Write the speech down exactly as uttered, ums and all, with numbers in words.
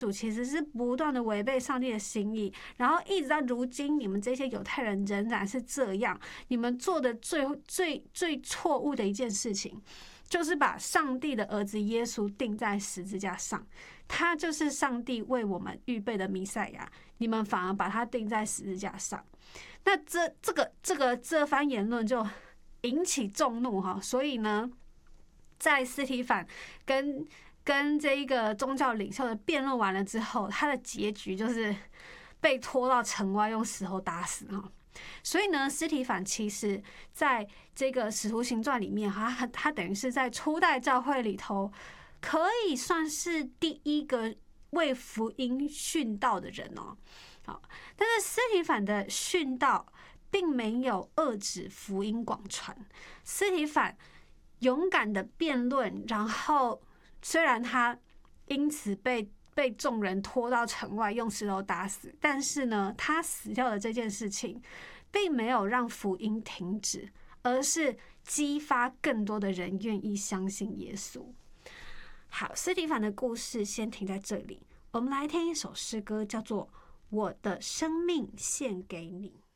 主其实是不断的违背上帝的心意，然后一直到如今，你们这些犹太人仍然是这样。你们做的最最最错误的一件事情，就是把上帝的儿子耶稣钉在十字架上，他就是上帝为我们预备的弥赛亚，你们反而把他钉在十字架上。那这这个这个这番言论就引起众怒哈，所以呢，在司提反跟跟这一个宗教领袖的辩论完了之后，他的结局就是被拖到城外用石头打死哈。所以呢，司提反其实在这个《使徒行传》里面，他他等于是在初代教会里头，可以算是第一个为福音殉道的人哦。好，但是司提反的殉道并没有遏止福音广传，司提反勇敢的辩论，然后虽然他因此被被众人拖到城外用石头打死，但是呢，他死掉的这件事情并没有让福音停止，而是激发更多的人愿意相信耶稣。好，司提反的故事先停在这里，我们来听一首诗歌，叫做《我的生命献给你》。